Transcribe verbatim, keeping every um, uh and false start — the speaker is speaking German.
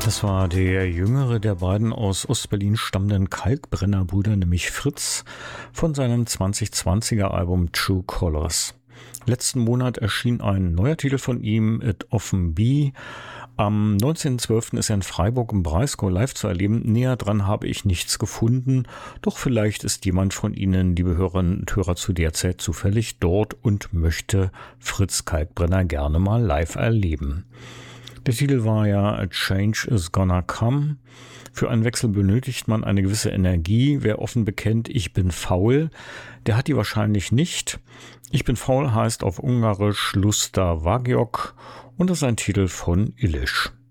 Das war der jüngere der beiden aus Ostberlin stammenden Kalkbrenner-Brüder, nämlich Fritz, von seinem zwanzig zwanziger Album True Colors. Letzten Monat erschien ein neuer Titel von ihm, It Often Be. Am neunzehnten zwölften ist er in Freiburg im Breisgau live zu erleben. Näher dran habe ich nichts gefunden. Doch vielleicht ist jemand von Ihnen, liebe Hörerinnen und Hörer, zu der Zeit zufällig dort und möchte Fritz Kalkbrenner gerne mal live erleben. Der Titel war ja A Change is Gonna Come. Für einen Wechsel benötigt man eine gewisse Energie. Wer offen bekennt, ich bin faul, der hat die wahrscheinlich nicht. Ich bin faul heißt auf Ungarisch Lusta Vagyok und das ist ein Titel von Illich.